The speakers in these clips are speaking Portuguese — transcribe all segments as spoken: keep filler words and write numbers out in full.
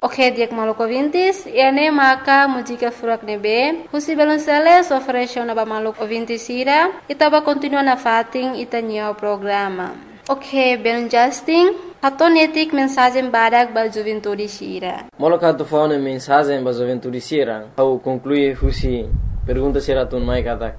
Ok, dia maluco ouvintes, e ane maka música furak nebe, husi belum sele oferece na maluco ouvintes ira, itaba continua na fating itanya o programa. Ok, belum Justin, atonetik mensagem badak ba juventude sira. Moloka tu fauna mensagem ba juventude sira, au conclui husi pergunta sira tun mai katak.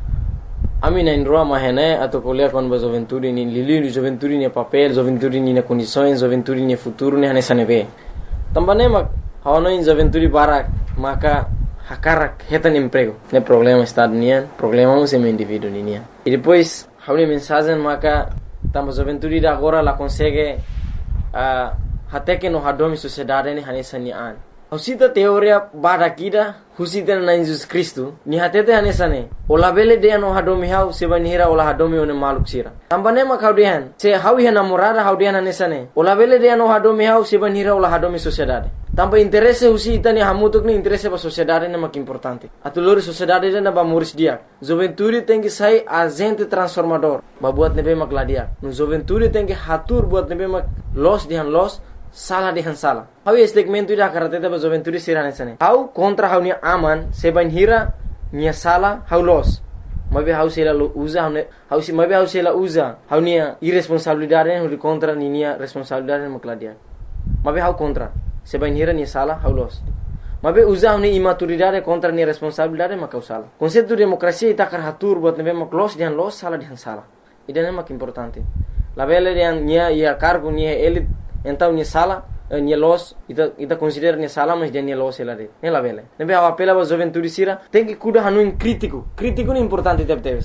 Ami na indroa mahene atau kuliah kon ba juventude ni lili juventude ni papel, juventude ni na condições, juventude ni futuro ni hanesa nebe. Também mak hawano in juventude barak maka hakarak hetan emprego. Ne problema estado nian, problema um sem indivíduo nian. E depois hawni mensagem maka tamba juventude da agora la consegue uh, até que no hadomi sociedade ni hanesa nian. Husita teoria barakida husita na Jesus Cristo ni hatete hanesa ne. Ola bele de no hadomi hau sebanira ola hadomi one maluk sira. Tambane mak haudian se hawi hana morada haudian hanesa ne. Ola bele de no hadomi hau sebanira ola hadomi sociedade. Tamba interesse husita ni hamutuk ni interesse ba sociedade ne mak importante. Atulori sociedade na ba muris dia. Juventude tem que sai agente transformador. Ba buat nebe mak ladia. No juventude tem que hatur buat nebe mak los dihan los salah dihan salah. Hau segmento ida karateta ba juventude sirane sane. Hau kontra hau ni aman seban hira nia salah hau los. Mabe hau sela lo usa hau hau si mabe hau sela usa hau nia irresponsabilidade hau contra ni nia responsabilidade makladia. Mabe hau kontra seban hira nia salah hau los. Mabe usa hau ni imaturidade contra nia responsabilidade makau salah. Konsepto demokrasia ita kar hatur buat nebe mak los dihan los salah dihan salah. Idane mak importante. La bele dihan nia ia cargo nia elit então nia sala nia los ita ita considera nia sala mas dia nia los ela de ne la vele nebe a apela ba juventude sira tem que cuida hanu in crítico crítico é importante deve ter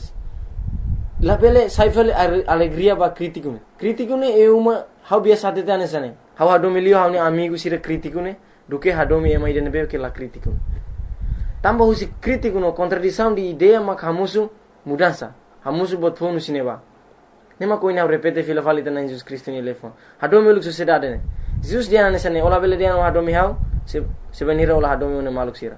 la vele sai vele alegria ba crítico crítico ne é uma how biasa te tane sane how hado milio how ni amigo sira crítico ne do que hado mi mai de nebe que la crítico tamba husi crítico no contradição de ideia mak hamusu mudança hamusu bot fonu sineba nema ko ina repete fila falita na Jesus Cristo ni lefon hado mi luk sociedade ne Jesus dia na sane ola bele dia no hado mi hau se se venira ola hado mi ne maluk sira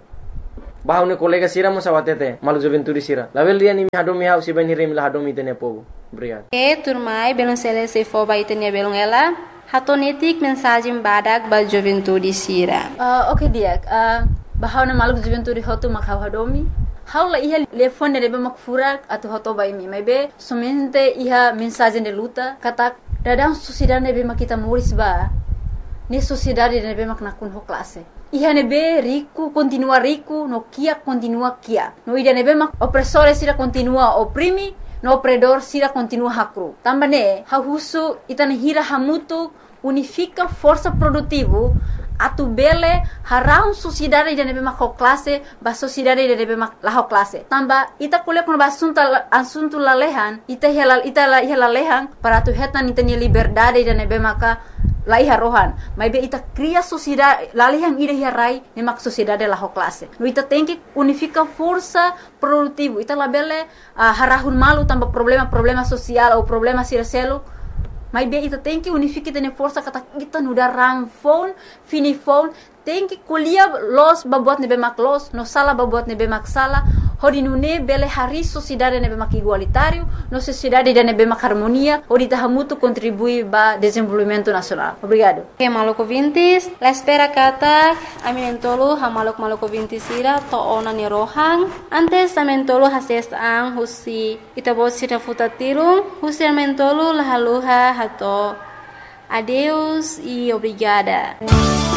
ba ne kolega sira mo sawatete maluk juventude sira la bele dia ni hado mi hau se venira mi la hado mi tene pogo obrigado e turmai belum sele se fo ba itene belum ela hatonetik mensagem badak ba juventude sira uh, okay dia uh, bahau na maluk juventude hotu mak hado mi Haula iha telefone rebe mak furak atau hoto bai mi maybe somente iha mensagem de luta kata dadang sociedade nebe mak kita muris ba ni sociedade nebe mak nakun ho classe iha nebe rico continua rico no kia continua kia no ida nebe mak opressore sira continua oprimi no opredor sira continua hakru tambane ha husu itana hira hamutu unifica força produtivo atu bele harau sociedade de nebe mak classe ba sociedade de nebe mak la classe tamba ita kule kon ba assunto assunto la lehan ita hela ita la hela lehan para tu hetan ita ni liberdade de nebe maka la iha rohan mai be ita cria sociedade la lehan ida hi rai ne mak sociedade la classe no ita tem que unifica força produtivo ita la bele uh, harahun malu tamba problema problema social ou problema siraselo mas bem ita tem que unificar tene força kata kita nuda rang phone fini phone tem que kuliah los babuat nebe mak los no sala babuat nebe mak sala hodi nune bele hari sociedade nebe mak igualitário no sociedade de nebe mak harmonia hodi tahamutu contribui ba desenvolvimento nacional obrigado que maluco ouvintes la espera kata aminentolo ha maluk maluco ouvintes ira to ona ni rohang antes amentolo hases ang husi itabot sira futatirung husi amentolo lahaluha hato adeus e obrigada.